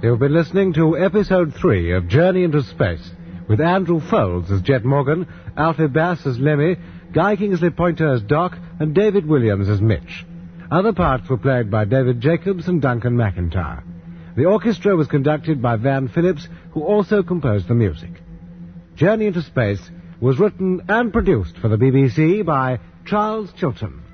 You've been listening to Episode 3 of Journey into Space, with Andrew Folds as Jet Morgan, Alfie Bass as Lemmy, Guy Kingsley Pointer as Doc, and David Williams as Mitch. Other parts were played by David Jacobs and Duncan McIntyre. The orchestra was conducted by Van Phillips, who also composed the music. Journey into Space was written and produced for the BBC by Charles Chilton.